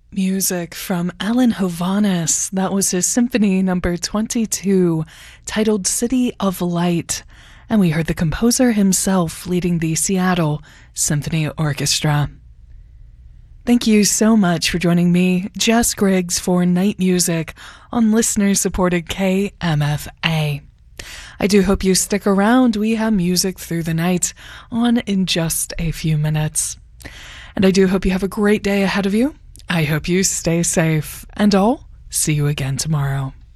Music from Alan Hovhaness. That was his Symphony number 22, titled City of Light. And we heard the composer himself leading the Seattle Symphony Orchestra. Thank you so much for joining me, Jess Griggs, for Night Music on listener-supported KMFA. I do hope you stick around. We have music through the night on in just a few minutes. And I do hope you have a great day ahead of you. I hope you stay safe, and I'll see you again tomorrow.